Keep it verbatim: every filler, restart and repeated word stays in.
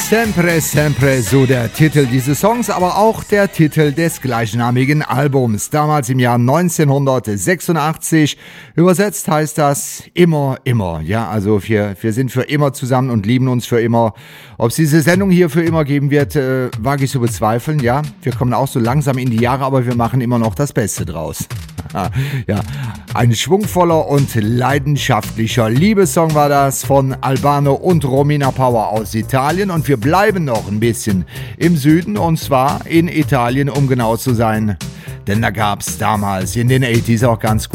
Sempre, sempre, so der Titel dieses Songs, aber auch der Titel des gleichnamigen Albums. Damals im Jahr neunzehnhundertsechsundachtzig. Übersetzt heißt das immer, immer. Ja, also wir, wir sind für immer zusammen und lieben uns für immer. Ob es diese Sendung hier für immer geben wird, äh, wage ich zu bezweifeln. Ja, wir kommen auch so langsam in die Jahre, aber wir machen immer noch das Beste draus. Ja, ein schwungvoller und leidenschaftlicher Liebessong war das von Albano und Romina Power aus Italien, und wir bleiben noch ein bisschen im Süden, und zwar in Italien, um genau zu sein, denn da gab es damals in den achtziger auch ganz